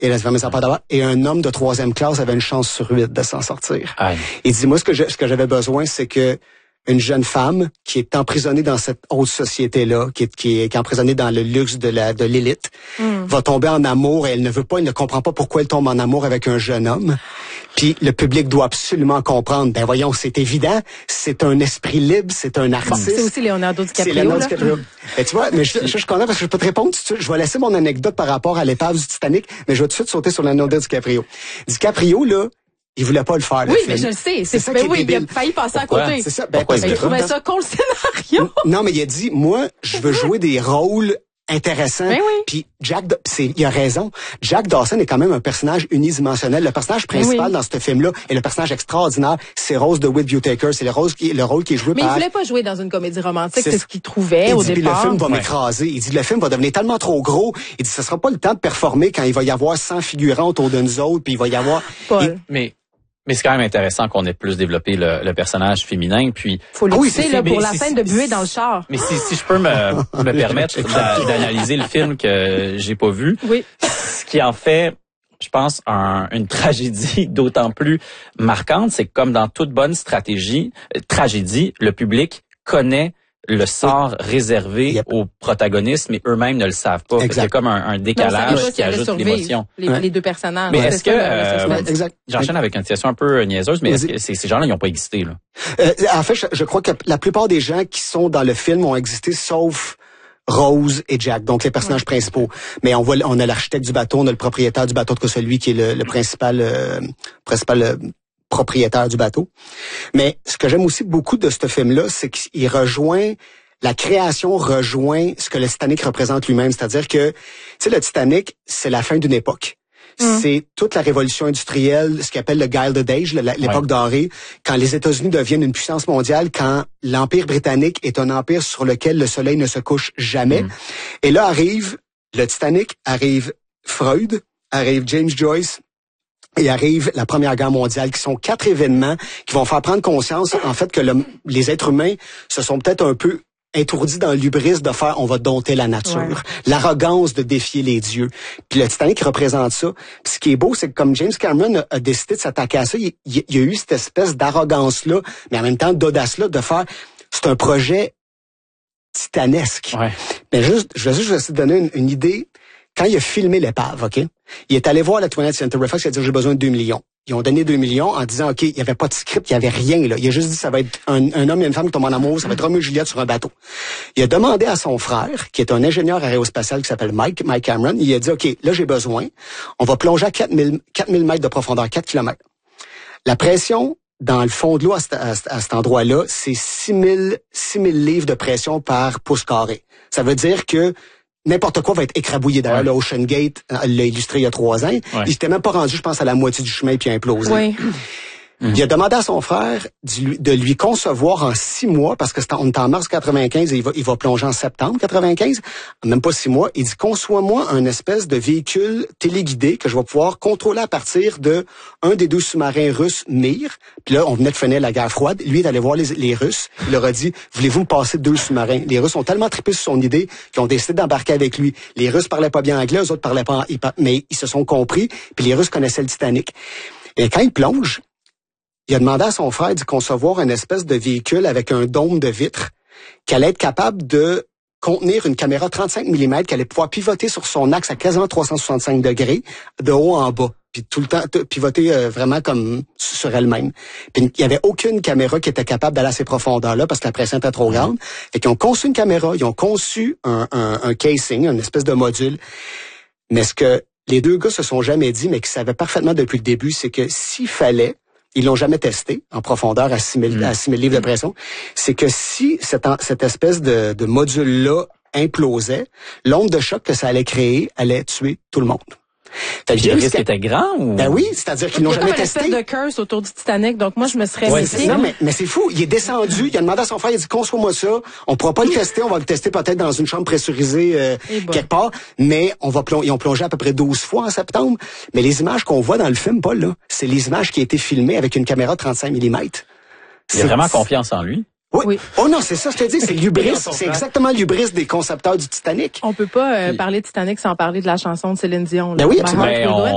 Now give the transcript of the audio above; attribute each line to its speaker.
Speaker 1: Et là, et un homme de 3e classe avait une chance sur 8 de s'en sortir. Aïe. Il dit, moi, ce que j'avais besoin, c'est que une jeune femme qui est emprisonnée dans cette haute société-là, qui est emprisonnée dans le luxe de l'élite, va tomber en amour et elle ne comprend pas pourquoi elle tombe en amour avec un jeune homme. Puis le public doit absolument comprendre. Ben voyons, c'est évident, c'est un esprit libre, c'est un artiste.
Speaker 2: C'est aussi Leonardo DiCaprio.
Speaker 1: C'est Leonardo DiCaprio. Ben, tu vois, mais je suis content parce que je peux te répondre tout de suite. Je vais laisser mon anecdote par rapport à l'épave du Titanic, mais je vais tout de suite sauter sur Leonardo DiCaprio. DiCaprio, là, il voulait pas le faire.
Speaker 2: Oui, mais je le sais. C'est ça. Oui, il a failli passer à côté.
Speaker 1: C'est ça.
Speaker 2: Il trouvait ça con le scénario.
Speaker 1: Non, mais il a dit, moi, je veux jouer des rôles intéressants.
Speaker 2: Ben oui.
Speaker 1: Puis il a raison. Jack Dawson est quand même un personnage unidimensionnel. Le personnage principal dans ce film-là est le personnage extraordinaire. C'est Rose de Whittaker. C'est le rôle qui est joué par.
Speaker 2: Mais il voulait pas jouer dans une comédie romantique. C'est ce qu'il trouvait au départ.
Speaker 1: Le film va m'écraser. Il dit, le film va devenir tellement trop gros. Il dit, ce sera pas le temps de performer quand il va y avoir 100 figurants autour de nous autres. Puis il va y avoir.
Speaker 3: Mais c'est quand même intéressant qu'on ait plus développé le personnage féminin. Puis
Speaker 2: faut le pousser pour la scène de buée dans le char.
Speaker 3: Mais si je peux me permettre d'analyser le film que j'ai pas vu, ce qui en fait, je pense, une tragédie d'autant plus marquante, c'est que comme dans toute bonne tragédie, le public connaît le sort réservé aux protagonistes, mais eux-mêmes ne le savent pas. Il y a comme un décalage qui ajoute l'émotion.
Speaker 2: Les deux personnages.
Speaker 3: Mais est-ce que j'enchaîne avec une situation un peu niaiseuse, mais est-ce que ces gens-là, ils n'ont pas existé, là?
Speaker 1: En fait, je crois que la plupart des gens qui sont dans le film ont existé, sauf Rose et Jack, donc les personnages principaux. Mais on a l'architecte du bateau, on a le propriétaire du bateau, celui qui est le principal propriétaire du bateau. Mais ce que j'aime aussi beaucoup de ce film-là, c'est qu'il la création rejoint ce que le Titanic représente lui-même. C'est-à-dire que, tu sais, le Titanic, c'est la fin d'une époque. C'est toute la révolution industrielle, ce qu'on appelle le Gilded Age, l'époque dorée, quand les États-Unis deviennent une puissance mondiale, quand l'Empire britannique est un empire sur lequel le soleil ne se couche jamais. Et là arrive le Titanic, arrive Freud, arrive James Joyce, et arrive la Première Guerre mondiale, qui sont 4 événements qui vont faire prendre conscience, en fait, que les êtres humains se sont peut-être un peu étourdis dans l'hubris de faire on va dompter la nature, l'arrogance de défier les dieux. Puis le Titanic représente ça. Puis ce qui est beau, c'est que comme James Cameron a décidé de s'attaquer à ça, il y a eu cette espèce d'arrogance-là, mais en même temps d'audace-là, de faire, c'est un projet titanesque. Mais je vais essayer de donner une idée. Quand il a filmé l'épave, OK? Il est allé voir la 20th Century Fox, il a dit, j'ai besoin de 2 millions. Ils ont donné 2 millions en disant, OK, il n'y avait pas de script, il n'y avait rien, là. Il a juste dit, ça va être un homme et une femme qui tombent en amour, ça va être Roméo et Juliette sur un bateau. Il a demandé à son frère, qui est un ingénieur aérospatial qui s'appelle Mike Cameron, il a dit, OK, là, j'ai besoin. On va plonger à 4000 mètres de profondeur, 4 kilomètres. La pression dans le fond de l'eau à cet endroit-là, c'est 6000 livres de pression par pouce carré. Ça veut dire que n'importe quoi va être écrabouillé. D'ailleurs, le Ocean Gate l'a illustré il y a 3 ans. Il s'était même pas rendu, je pense, à la moitié du chemin puis a implosé. Il a demandé à son frère de lui concevoir en 6 mois, parce que on est en mars 95 et il va plonger en septembre 95, même pas 6 mois. Il dit, conçois-moi un espèce de véhicule téléguidé que je vais pouvoir contrôler à partir de un des 2 sous-marins russes, Mir. Puis là, on venait de finir la guerre froide. Lui est allé voir les Russes. Il leur a dit, voulez-vous me passer 2 sous-marins? Les Russes ont tellement trippé sur son idée qu'ils ont décidé d'embarquer avec lui. Les Russes parlaient pas bien anglais, eux autres parlaient pas, mais ils se sont compris. Puis les Russes connaissaient le Titanic. Et quand il plonge, il a demandé à son frère de concevoir une espèce de véhicule avec un dôme de vitre qui allait être capable de contenir une caméra 35 mm qui allait pouvoir pivoter sur son axe à quasiment 365 degrés de haut en bas. Puis tout le temps pivoter vraiment comme sur elle-même. Puis il y avait aucune caméra qui était capable d'aller à ces profondeurs-là parce que la pression était trop grande. Fait qu'ils ont conçu une caméra, ils ont conçu un casing, une espèce de module. Mais ce que les 2 gars se sont jamais dit, mais qu'ils savaient parfaitement depuis le début, c'est que s'il fallait, ils l'ont jamais testé en profondeur à 6000 livres de pression, c'est que si cette espèce de module-là implosait, l'onde de choc que ça allait créer allait tuer tout le monde.
Speaker 3: Le risque était grand ou?
Speaker 1: Ben oui, c'est-à-dire qu'ils n'ont jamais testé.
Speaker 2: Il y a une espèce de curse autour du Titanic, donc moi je me serais méfiée.
Speaker 1: Non, mais c'est fou. Il est descendu, il a demandé à son frère, il a dit, conçois-moi ça. On pourra pas le tester, on va le tester peut-être dans une chambre pressurisée quelque part, mais ils ont plongé à peu près 12 fois en septembre. Mais les images qu'on voit dans le film, Paul, là, c'est les images qui ont été filmées avec une caméra 35 mm.
Speaker 3: Il a vraiment confiance en lui.
Speaker 1: Oui. Oh non, c'est ça, je te dis, c'est l'hubris. C'est exactement l'hubris des concepteurs du Titanic.
Speaker 2: On peut pas parler de Titanic sans parler de la chanson de Céline Dion.
Speaker 1: Ben oui,
Speaker 3: absolument.